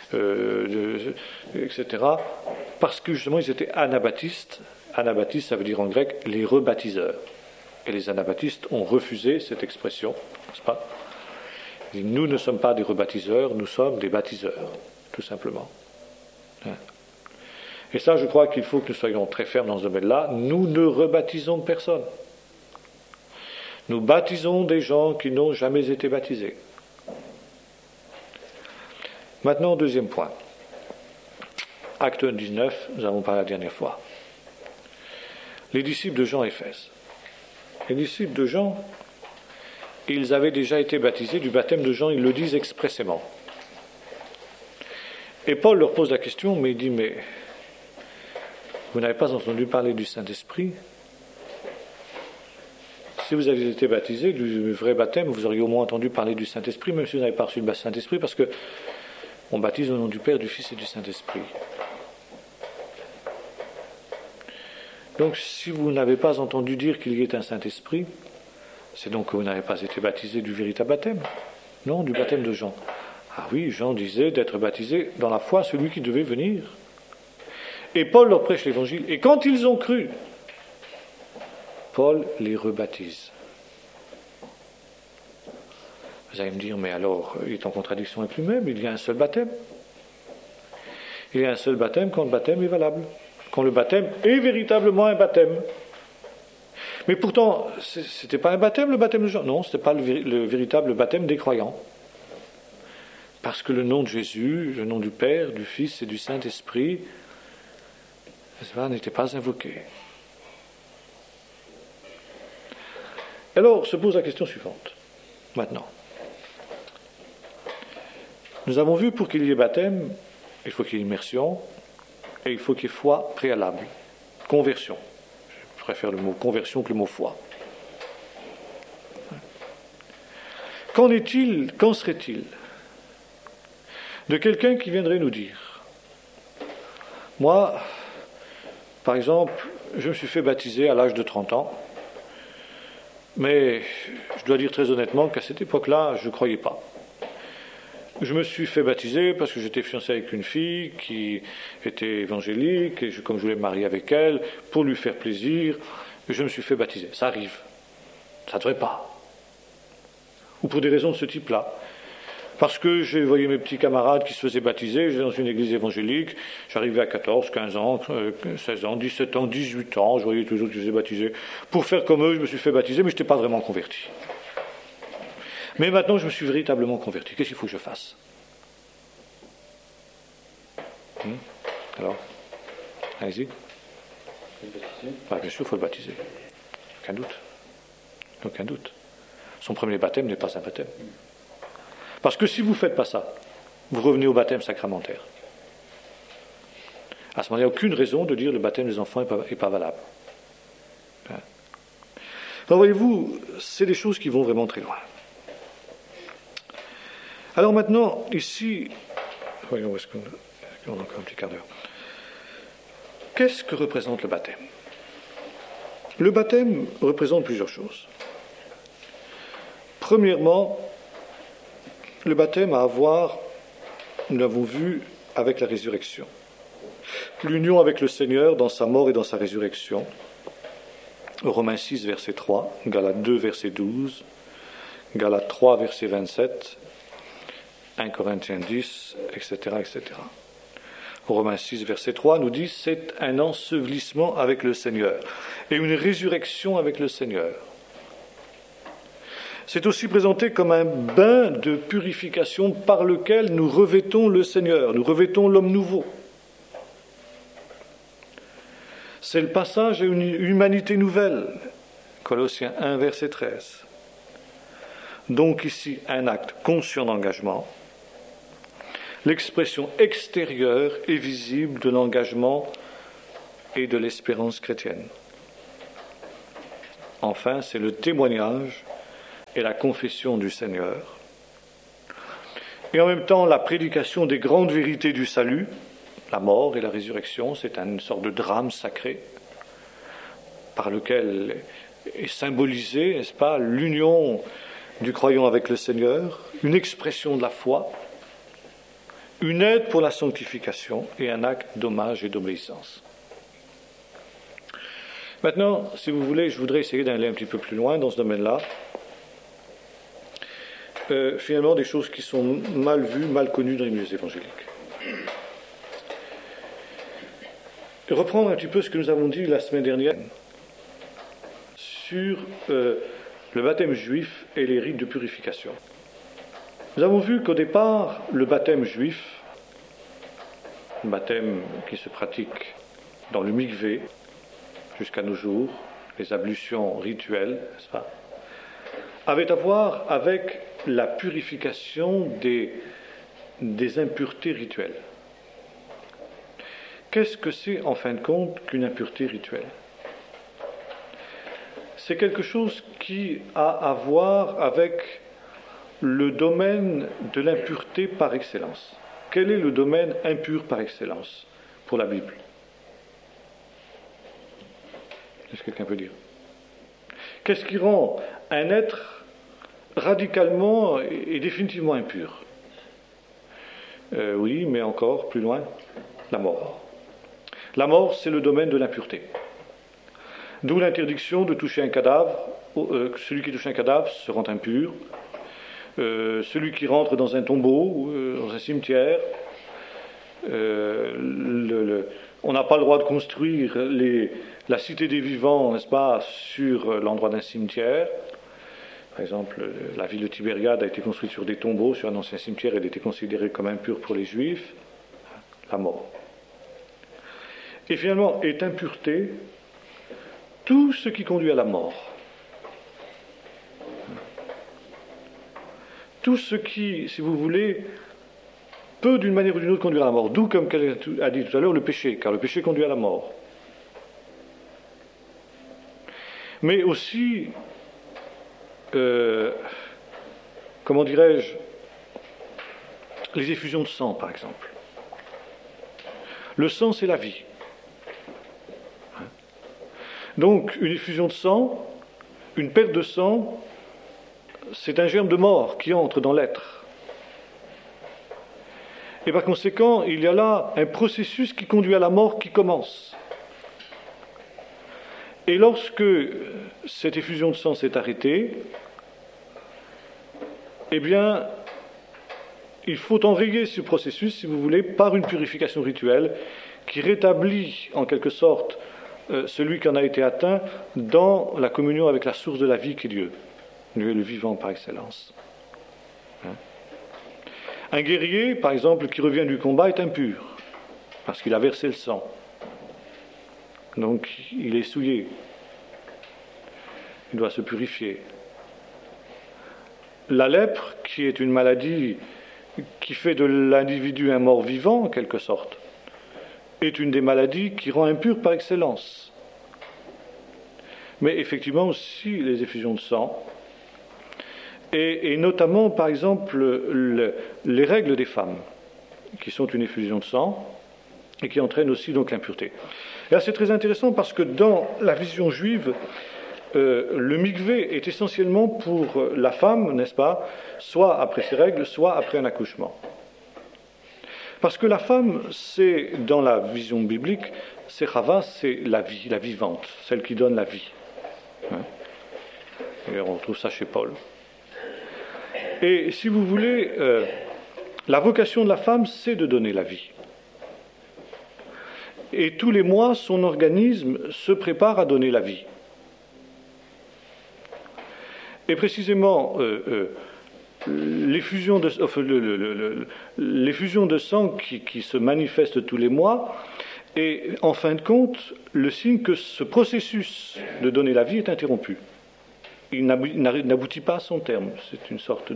etc. Parce que justement ils étaient anabaptistes. Anabaptistes, ça veut dire en grec les rebaptiseurs. Et les anabaptistes ont refusé cette expression, n'est-ce pas? Ils disent, nous ne sommes pas des rebaptiseurs, nous sommes des baptiseurs, tout simplement. Et ça, je crois qu'il faut que nous soyons très fermes dans ce domaine-là. Nous ne rebaptisons personne. Nous baptisons des gens qui n'ont jamais été baptisés. Maintenant, deuxième point. Acte 19, nous avons parlé la dernière fois. Les disciples de Jean à Éphèse. Les disciples de Jean, ils avaient déjà été baptisés du baptême de Jean, ils le disent expressément. Et Paul leur pose la question, mais il dit, mais vous n'avez pas entendu parler du Saint-Esprit? Si vous aviez été baptisé du vrai baptême, vous auriez au moins entendu parler du Saint-Esprit, même si vous n'avez pas reçu le Saint-Esprit, parce que on baptise au nom du Père, du Fils et du Saint-Esprit. Donc, si vous n'avez pas entendu dire qu'il y ait un Saint-Esprit, c'est donc que vous n'avez pas été baptisé du véritable baptême. Non, du baptême de Jean. Ah oui, Jean disait d'être baptisé dans la foi, celui qui devait venir. Et Paul leur prêche l'évangile. Et quand ils ont cru, Paul les rebaptise. Vous allez me dire, mais alors, il est en contradiction avec lui-même, il y a un seul baptême. Il y a un seul baptême quand le baptême est valable. Quand le baptême est véritablement un baptême. Mais pourtant, ce n'était pas un baptême, le baptême de Jean. Non, ce n'était pas le véritable baptême des croyants. Parce que le nom de Jésus, le nom du Père, du Fils et du Saint-Esprit, n'était pas invoqué. Alors se pose la question suivante. Maintenant, nous avons vu pour qu'il y ait baptême, il faut qu'il y ait immersion et il faut qu'il y ait foi préalable, conversion. Je préfère le mot conversion que le mot foi. Qu'en serait-il de quelqu'un qui viendrait nous dire, moi, par exemple, je me suis fait baptiser à l'âge de 30 ans, mais je dois dire très honnêtement qu'à cette époque-là, je ne croyais pas. Je me suis fait baptiser parce que j'étais fiancé avec une fille qui était évangélique, et comme je voulais me marier avec elle, pour lui faire plaisir, je me suis fait baptiser. Ça arrive. Ça ne devrait pas. Ou pour des raisons de ce type-là. Parce que j'ai voyé mes petits camarades qui se faisaient baptiser, j'étais dans une église évangélique, j'arrivais à 14, 15 ans, 16 ans, 17 ans, 18 ans, je voyais tous les autres qui se faisaient baptiser. Pour faire comme eux, je me suis fait baptiser, mais je n'étais pas vraiment converti. Mais maintenant, je me suis véritablement converti. Qu'est-ce qu'il faut que je fasse? Alors, allez-y. Bien sûr, il faut le baptiser. Aucun doute. Aucun doute. Son premier baptême n'est pas un baptême. Parce que si vous ne faites pas ça, vous revenez au baptême sacramentaire. À ce moment-là, il n'y a aucune raison de dire que le baptême des enfants n'est pas valable. Alors voyez-vous, c'est des choses qui vont vraiment très loin. Alors maintenant, ici, voyons où est-ce qu'on a encore un petit quart d'heure. Qu'est-ce que représente le baptême? Le baptême représente plusieurs choses. Premièrement, le baptême a à voir, nous l'avons vu, avec la résurrection. L'union avec le Seigneur dans sa mort et dans sa résurrection. Romains 6, verset 3, Galates 2, verset 12, Galates 3, verset 27, 1 Corinthiens 10, etc., etc. Romains 6, verset 3 nous dit, c'est un ensevelissement avec le Seigneur et une résurrection avec le Seigneur. C'est aussi présenté comme un bain de purification par lequel nous revêtons le Seigneur, nous revêtons l'homme nouveau. C'est le passage à une humanité nouvelle. Colossiens 1, verset 13. Donc ici, un acte conscient d'engagement, l'expression extérieure et visible de l'engagement et de l'espérance chrétienne. Enfin, c'est le témoignage et la confession du Seigneur. Et en même temps, la prédication des grandes vérités du salut, la mort et la résurrection, c'est une sorte de drame sacré par lequel est symbolisée, n'est-ce pas, l'union du croyant avec le Seigneur, une expression de la foi, une aide pour la sanctification et un acte d'hommage et d'obéissance. Maintenant, si vous voulez, je voudrais essayer d'aller un petit peu plus loin dans ce domaine-là. Finalement, des choses qui sont mal vues, mal connues dans les milieux évangéliques. Reprendre un petit peu ce que nous avons dit la semaine dernière sur le baptême juif et les rites de purification. Nous avons vu qu'au départ, le baptême juif, un baptême qui se pratique dans le mikvé jusqu'à nos jours, les ablutions rituelles, n'est-ce pas, avait à voir avec la purification des impuretés rituelles. Qu'est-ce que c'est en fin de compte qu'une impureté rituelle ? C'est quelque chose qui a à voir avec le domaine de l'impureté par excellence. Quel est le domaine impur par excellence pour la Bible ? Est-ce que quelqu'un peut dire ? Qu'est-ce qui rend un être radicalement et définitivement impur ? Oui, mais encore plus loin, la mort. La mort, c'est le domaine de l'impureté. D'où l'interdiction de toucher un cadavre. Celui qui touche un cadavre se rend impur. Celui qui rentre dans un tombeau, dans un cimetière, on n'a pas le droit de construire la cité des vivants, n'est-ce pas, sur l'endroit d'un cimetière. Par exemple, la ville de Tibériade a été construite sur des tombeaux, sur un ancien cimetière, elle était considérée comme impure pour les Juifs. La mort. Et finalement, est impureté tout ce qui conduit à la mort. Tout ce qui, si vous voulez, peut d'une manière ou d'une autre conduire à la mort. D'où, comme qu'elle a dit tout à l'heure, le péché, car le péché conduit à la mort. Mais aussi, comment dirais-je, les effusions de sang, par exemple. Le sang, c'est la vie. Donc, une effusion de sang, une perte de sang, c'est un germe de mort qui entre dans l'être. Et par conséquent, il y a là un processus qui conduit à la mort qui commence. Et lorsque cette effusion de sang s'est arrêtée, eh bien, il faut enrayer ce processus, si vous voulez, par une purification rituelle qui rétablit, en quelque sorte, celui qui en a été atteint dans la communion avec la source de la vie qui est Dieu. Dieu est le vivant par excellence. Un guerrier, par exemple, qui revient du combat est impur, parce qu'il a versé le sang. Donc, il est souillé. Il doit se purifier. La lèpre, qui est une maladie qui fait de l'individu un mort-vivant, en quelque sorte, est une des maladies qui rend impur par excellence. Mais effectivement aussi les effusions de sang, et notamment, par exemple, les règles des femmes, qui sont une effusion de sang, et qui entraînent aussi donc l'impureté. Et là, c'est très intéressant parce que dans la vision juive, le mikvé est essentiellement pour la femme, n'est-ce pas, soit après ses règles, soit après un accouchement. Parce que la femme, c'est, dans la vision biblique, c'est Chava, c'est la vie, la vivante, celle qui donne la vie. Et on retrouve ça chez Paul. Et si vous voulez, la vocation de la femme, c'est de donner la vie. Et tous les mois, son organisme se prépare à donner la vie. Et précisément, l'effusion de sang qui se manifeste tous les mois est, en fin de compte, le signe que ce processus de donner la vie est interrompu. Il n'aboutit pas à son terme. C'est une sorte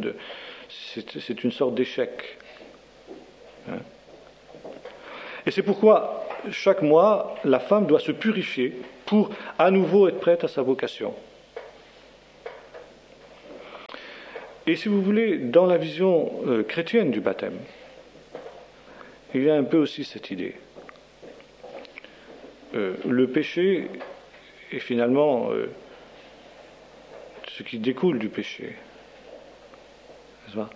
d'échec. Et c'est pourquoi chaque mois, la femme doit se purifier pour à nouveau être prête à sa vocation. Et si vous voulez, dans la vision chrétienne du baptême, il y a un peu aussi cette idée. Le péché est finalement ce qui découle du péché, n'est-ce pas,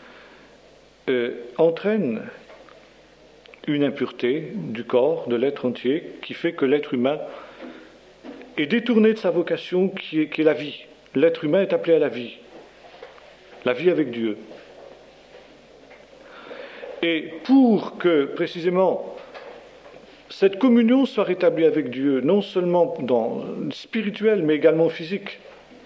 entraîne une impureté du corps, de l'être entier, qui fait que l'être humain est détourné de sa vocation qui est la vie. L'être humain est appelé à la vie avec Dieu. Et pour que, précisément, cette communion soit rétablie avec Dieu, non seulement spirituelle, mais également physique,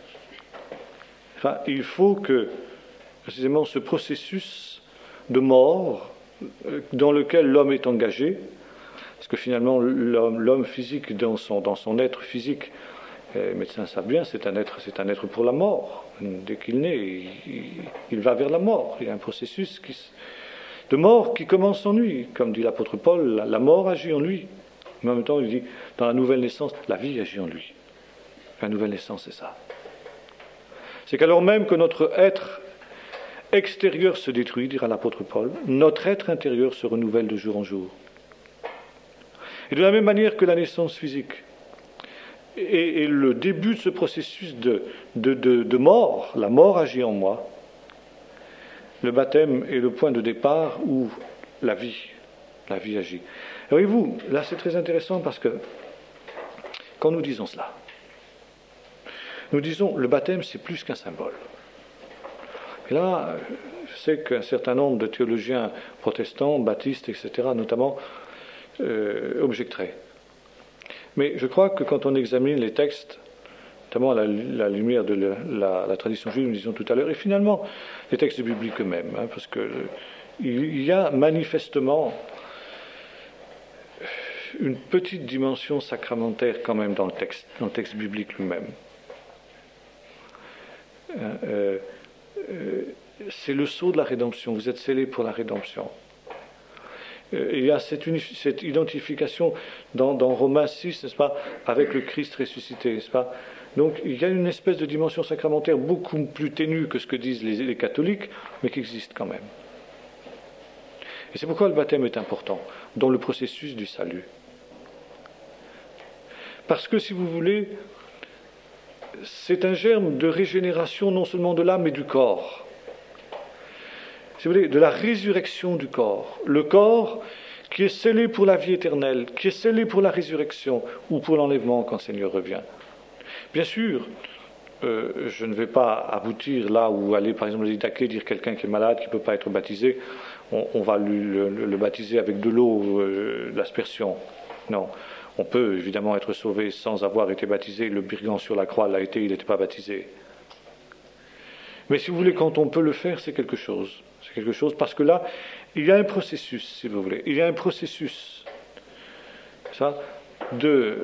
il faut que, précisément, ce processus de mort dans lequel l'homme est engagé, parce que finalement, l'homme physique, dans son être physique, les médecins savent bien, c'est un être pour la mort. Dès qu'il naît, il va vers la mort. Il y a un processus de mort qui commence en lui. Comme dit l'apôtre Paul, la mort agit en lui. Mais en même temps, il dit, dans la nouvelle naissance, la vie agit en lui. La nouvelle naissance, c'est ça. C'est qu'alors même que notre être extérieur se détruit, dira l'apôtre Paul, notre être intérieur se renouvelle de jour en jour. Et de la même manière que la naissance physique et le début de ce processus de mort, la mort agit en moi, le baptême est le point de départ où la vie agit. Et voyez-vous, là c'est très intéressant parce que quand nous disons cela, nous disons le baptême c'est plus qu'un symbole. Et là, je sais qu'un certain nombre de théologiens protestants, baptistes, etc., notamment, objecteraient. Mais je crois que quand on examine les textes, notamment à la lumière de la tradition juive, nous disions tout à l'heure, et finalement les textes bibliques eux-mêmes, parce que il y a manifestement une petite dimension sacramentaire quand même dans le texte biblique lui-même. C'est le sceau de la rédemption, vous êtes scellés pour la rédemption. Il y a cette identification dans Romains 6, n'est-ce pas, avec le Christ ressuscité, n'est-ce pas. Donc il y a une espèce de dimension sacramentaire beaucoup plus ténue que ce que disent les catholiques, mais qui existe quand même. Et c'est pourquoi le baptême est important dans le processus du salut. Parce que, si vous voulez, c'est un germe de régénération non seulement de l'âme, mais du corps. Si vous voulez, de la résurrection du corps. Le corps qui est scellé pour la vie éternelle, qui est scellé pour la résurrection ou pour l'enlèvement quand le Seigneur revient. Bien sûr, je ne vais pas aboutir là où aller, par exemple, à dire quelqu'un qui est malade, qui ne peut pas être baptisé, on va le baptiser avec de l'eau, de l'aspersion. Non. On peut évidemment être sauvé sans avoir été baptisé. Le brigand sur la croix l'a été, il n'était pas baptisé. Mais si vous voulez, quand on peut le faire, c'est quelque chose. C'est quelque chose parce que là, il y a un processus, si vous voulez. Il y a un processus, de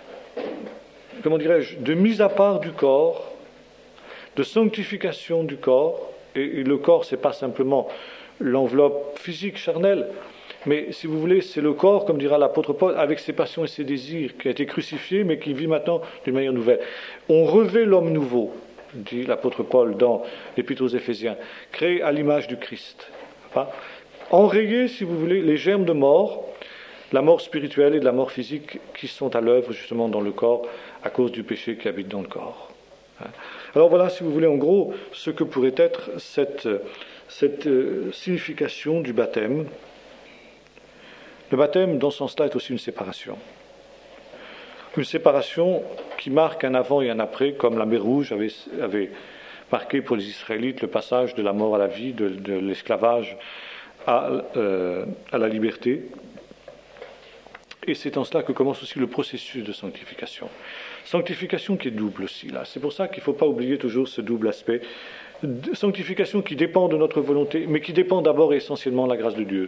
mise à part du corps, de sanctification du corps. Et le corps, c'est pas simplement l'enveloppe physique, charnelle, mais si vous voulez, c'est le corps, comme dira l'apôtre Paul, avec ses passions et ses désirs, qui a été crucifié, mais qui vit maintenant d'une manière nouvelle. On revêt l'homme nouveau, dit l'apôtre Paul dans l'Épître aux Éphésiens, créé à l'image du Christ. Enrayer, si vous voulez, les germes de mort, la mort spirituelle et de la mort physique qui sont à l'œuvre justement dans le corps à cause du péché qui habite dans le corps. Alors voilà, si vous voulez, en gros, ce que pourrait être cette signification du baptême. Le baptême, dans ce sens-là, est aussi une séparation. Une séparation qui marque un avant et un après, comme la mer Rouge avait marqué pour les Israélites le passage de la mort à la vie, de l'esclavage à la liberté. Et c'est en cela que commence aussi le processus de sanctification. Sanctification qui est double aussi, là. C'est pour ça qu'il ne faut pas oublier toujours ce double aspect. Sanctification qui dépend de notre volonté, mais qui dépend d'abord et essentiellement de la grâce de Dieu.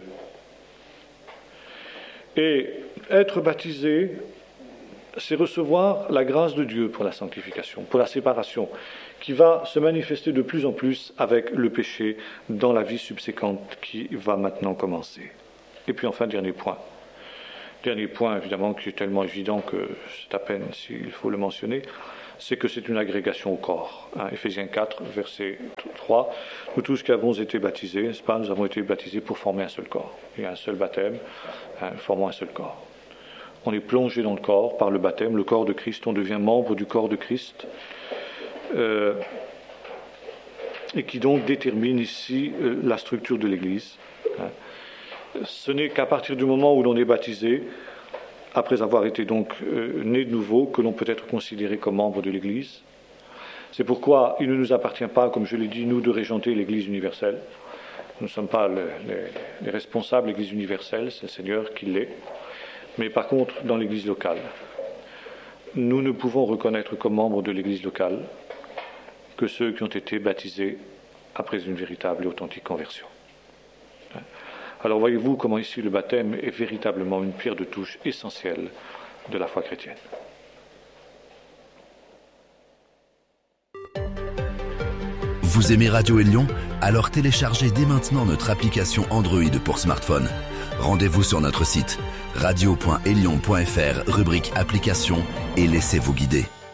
Et être baptisé, c'est recevoir la grâce de Dieu pour la sanctification, pour la séparation, qui va se manifester de plus en plus avec le péché dans la vie subséquente qui va maintenant commencer. Et puis enfin, dernier point, Dernier point, évidemment, qui est tellement évident que c'est à peine s'il faut le mentionner, c'est que c'est une agrégation au corps. Éphésiens 4, verset 3, nous tous qui avons été baptisés, n'est-ce pas, nous avons été baptisés pour former un seul corps. Il y a un seul baptême, formant un seul corps. On est plongé dans le corps par le baptême, le corps de Christ, on devient membre du corps de Christ, et qui donc détermine ici la structure de l'Église. Ce n'est qu'à partir du moment où l'on est baptisé, après avoir été donc né de nouveau, que l'on peut être considéré comme membre de l'Église. C'est pourquoi il ne nous appartient pas, comme je l'ai dit, nous, de régenter l'Église universelle. Nous ne sommes pas les responsables de l'Église universelle, c'est le Seigneur qui l'est. Mais par contre, dans l'Église locale, nous ne pouvons reconnaître comme membres de l'Église locale que ceux qui ont été baptisés après une véritable et authentique conversion. Alors voyez-vous comment ici le baptême est véritablement une pierre de touche essentielle de la foi chrétienne. Vous aimez Radio Élion? Alors téléchargez dès maintenant notre application Android pour smartphone. Rendez-vous sur notre site radio.elion.fr, rubrique applications, et laissez-vous guider.